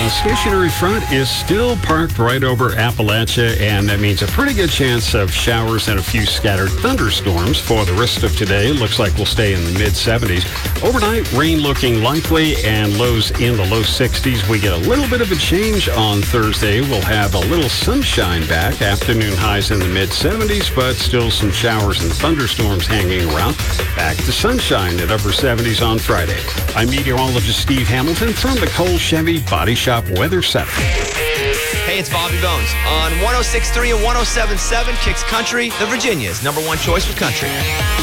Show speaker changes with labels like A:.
A: stationary front is still parked right over Appalachia, and that means a pretty good chance of showers and a few scattered thunderstorms for the rest of today. Looks like we'll stay in the mid-70s. Overnight, rain looking likely and lows in the low 60s. We get a little bit of a change on Thursday. We'll have a little sunshine back. Afternoon highs in the mid-70s, but still some showers and thunderstorms hanging around. Back to sunshine at upper 70s on Friday. I'm meteorologist Steve Hamilton from the Cole Chevy Body Shop Weather Center.
B: Hey, it's Bobby Bones on 106.3 and 107.7 Kicks Country, the Virginia's #1 choice for country.